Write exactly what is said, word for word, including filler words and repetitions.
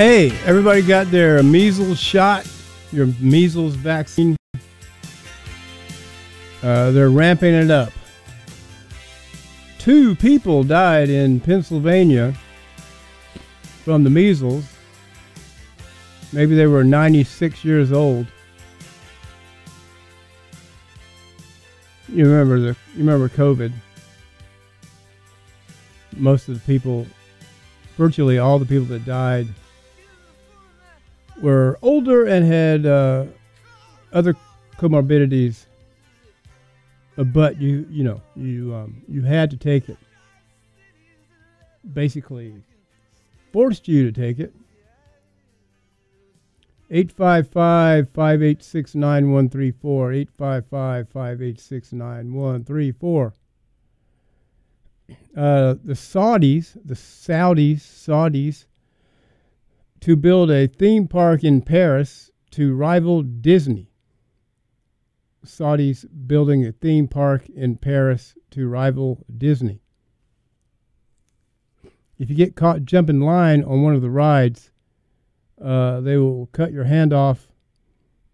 Hey, everybody got their measles shot, your measles vaccine. Uh, they're ramping it up. Two people died in Pennsylvania from the measles. Maybe they were ninety-six years old. You remember the you remember COVID. Most of the people, virtually all the people that died, were older and had uh, other comorbidities. Uh, but you you know you um, you had to take it. Basically, forced you to take it. eight five five, five eight six, nine one three four. eight five five, five eight six, nine one three four. Uh, the Saudis, the Saudis, Saudis, to build a theme park in Paris to rival Disney. Saudis building a theme park in Paris to rival Disney. If you get caught jumping line on one of the rides, uh, they will cut your hand off